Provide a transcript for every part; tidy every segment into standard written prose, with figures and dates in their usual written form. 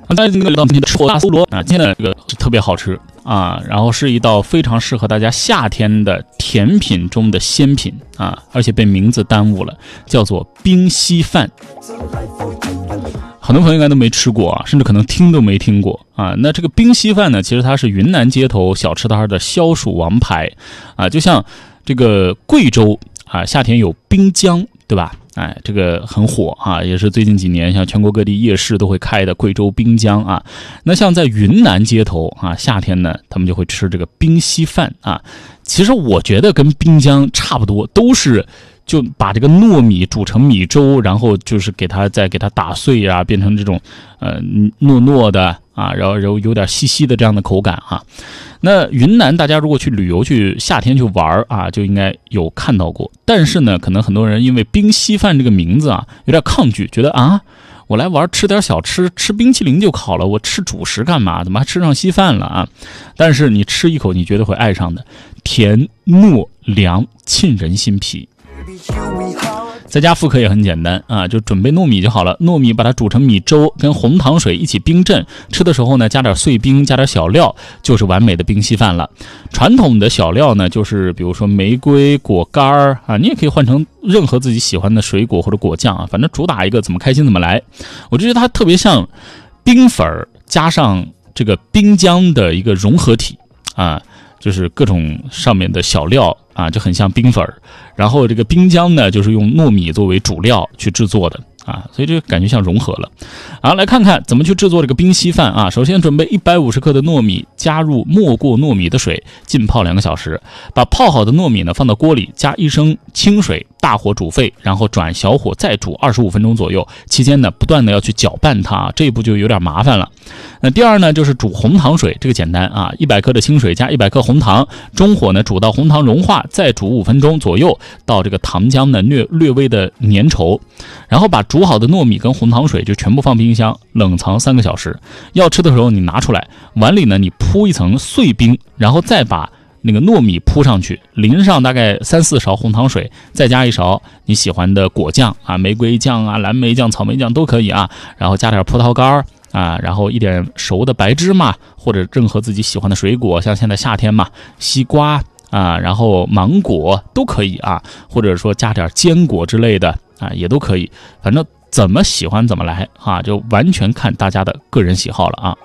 但是那个吃火大搜罗啊，今天的这个是特别好吃啊，然后是一道非常适合大家夏天的甜品中的鲜品啊，而且被名字耽误了，叫做冰稀饭。很多朋友应该都没吃过啊，甚至可能听都没听过啊。那这个冰稀饭呢，其实它是云南街头小吃摊的消暑王牌啊，就像这个贵州啊，夏天有冰浆，对吧？哎，这个很火啊，也是最近几年像全国各地夜市都会开的贵州冰浆啊。那像在云南街头啊，夏天呢，他们就会吃这个冰稀饭啊。其实我觉得跟冰浆差不多，都是就把这个糯米煮成米粥，然后就是再给它打碎啊，变成这种糯糯的啊，然后有点稀稀的这样的口感啊。那云南大家如果去旅游去夏天去玩啊，就应该有看到过。但是呢，可能很多人因为冰稀饭这个名字啊有点抗拒，觉得啊，我来玩吃点小吃，吃冰淇淋就好了，我吃主食干嘛？怎么还吃上稀饭了啊？但是你吃一口，你绝对会爱上的，甜糯凉沁人心脾。在家复刻也很简单啊，就准备糯米就好了。糯米把它煮成米粥，跟红糖水一起冰镇，吃的时候呢，加点碎冰，加点小料，就是完美的冰稀饭了。传统的小料呢，就是比如说玫瑰、果干啊，你也可以换成任何自己喜欢的水果或者果酱啊，反正主打一个怎么开心怎么来。我觉得它特别像冰粉加上这个冰浆的一个融合体啊。就是各种上面的小料啊，就很像冰粉，然后这个冰浆呢，就是用糯米作为主料去制作的啊，所以这个感觉像融合了。好，来看看怎么去制作这个冰稀饭啊。首先准备150克的糯米，加入没过糯米的水，浸泡2个小时。把泡好的糯米呢放到锅里，加1升清水，大火煮沸，然后转小火再煮25分钟左右。期间呢，不断的要去搅拌它，这一步就有点麻烦了。那第二呢，就是煮红糖水，这个简单啊，100克的清水加100克红糖，中火呢煮到红糖融化，再煮5分钟左右，到这个糖浆呢略微的粘稠，然后把煮好的糯米跟红糖水就全部放冰箱冷藏3个小时。要吃的时候你拿出来，碗里呢你铺一层碎冰，然后再把那个糯米铺上去，淋上大概3-4勺红糖水，再加1勺你喜欢的果酱啊，玫瑰酱啊、蓝莓酱、草莓酱都可以啊，然后加点葡萄干啊，然后一点熟的白芝麻或者任何自己喜欢的水果，像现在夏天嘛，西瓜啊，然后芒果都可以啊，或者说加点坚果之类的啊，也都可以，反正怎么喜欢怎么来啊，就完全看大家的个人喜好了啊。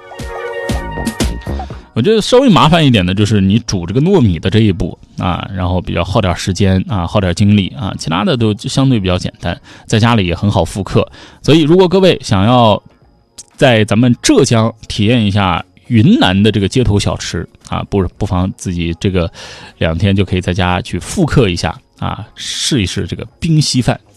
我觉得稍微麻烦一点的就是你煮这个糯米的这一步啊，然后比较耗点时间啊，耗点精力啊，其他的都相对比较简单，在家里也很好复刻。所以如果各位想要在咱们浙江体验一下云南的这个街头小吃啊，不妨自己这个2天就可以在家去复刻一下啊，试一试这个冰稀饭。